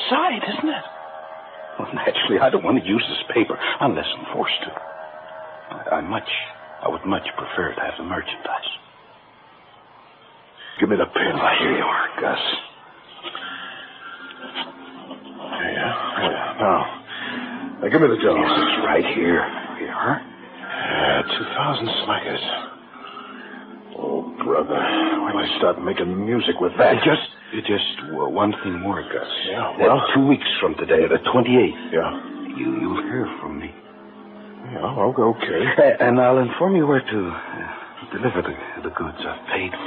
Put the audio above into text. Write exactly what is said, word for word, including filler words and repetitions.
outside, isn't it? Well, naturally, I don't want to use this paper unless I'm forced to. I, I much, I would much prefer to have the merchandise. Give me the pen. Oh, here you are, Gus. There you are. Yeah, now, now, give me the dough. Yes, it's right here. Here you are. Yeah, two thousand slackers. Oh, brother, when I start making music with that... Uh, just, just uh, one thing more, Gus. Yeah, well? Uh, two weeks from today, the twenty-eighth. Yeah? You, you'll hear from me. Yeah, okay. Uh, and I'll inform you where to uh, deliver the, the goods I've paid